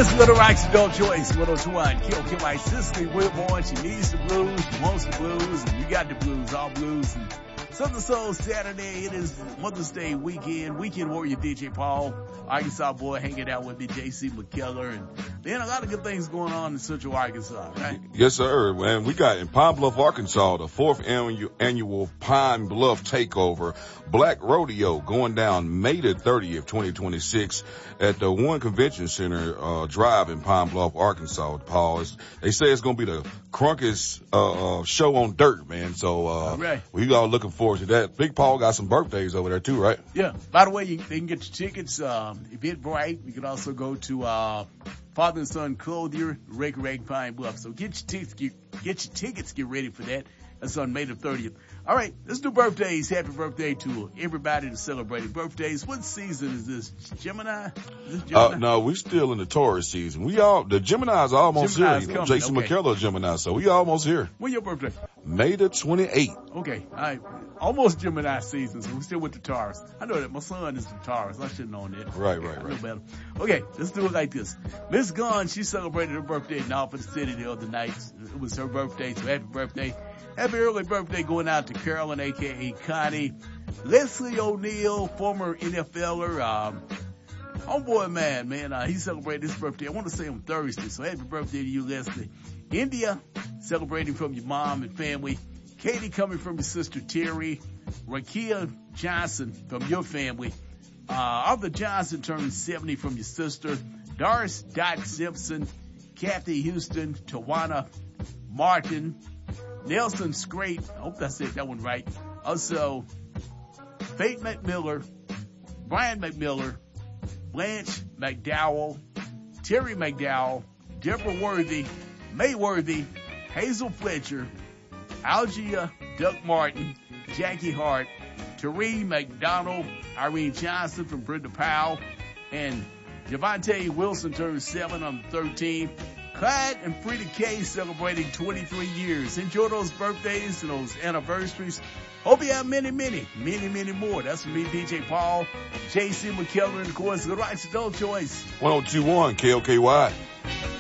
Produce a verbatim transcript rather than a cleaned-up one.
This Little Rock's Adult Choice, one oh two one, K O K Y, Cicely Wilborn. She needs the blues, she wants the blues, and you got the blues, all blues. And Southern Soul Saturday, it is Mother's Day weekend, Weekend Warrior D J Paul, Arkansas boy hanging out with me, J C McKellar, and then a lot of good things going on in Central Arkansas, right? Yes, sir. And we got in Pine Bluff, Arkansas, the fourth annual, annual Pine Bluff Takeover Black Rodeo going down May the thirtieth, twenty twenty-six at the One Convention Center, uh, Drive in Pine Bluff, Arkansas, Paul. It's, they say it's going to be the crunkest, uh, uh, show on dirt, man. So, uh, right. we all looking forward to that. Big Paul got some birthdays over there too, right? Yeah. By the way, you, they can get your tickets, um, Eventbrite. You can also go to, uh, Father and Son Clothier, Rake Rake Pine Bluff. So get your tickets, get, get your tickets, get ready for that. That's on May the thirtieth. All right, let's do birthdays. Happy birthday to everybody that's celebrating birthdays. What season is this? Gemini? Is this Gemini? Uh, no, we still in the Taurus season. We all, the Gemini's almost Gemini's here. You know, coming, Jason okay. McKellar Gemini, so we almost here. When your birthday? May the twenty-eighth. Okay, all right. Almost Gemini season, so we're still with the Taurus. I know that my son is the Taurus. I should have known that. Right, okay, right, I right. know better. Okay, let's do it like this. Miss Gunn, she celebrated her birthday in Alpha City the other night. It was her birthday, so happy birthday. Happy early birthday going out to Carolyn, a k a. Connie. Leslie O'Neal, former N F L er, um, homeboy man, man, uh, he celebrated his birthday. I want to say on Thursday, so happy birthday to you, Leslie. India, celebrating from your mom and family. Katie coming from your sister Terry. Rakia Johnson from your family. Uh, Arthur Johnson turned seventy from your sister. Doris Dot Simpson. Kathy Houston. Tawana Martin. Nelson Scrape. I hope I said that one right. Also, Faith McMiller. Brian McMiller. Blanche McDowell. Terry McDowell. Deborah Worthy. May Worthy. Hazel Fletcher. Algia Duck Martin. Jackie Hart. Teree McDonald. Irene Johnson from Brenda Powell. And Javante Wilson turned seven on the thirteenth. Clyde and Frida Kay celebrating twenty-three years. Enjoy those birthdays and those anniversaries. Hope you have many, many, many, many more. That's from me, D J Paul, J C McKellar, and of course, the Rights Adult Choice. one oh two one K O K Y.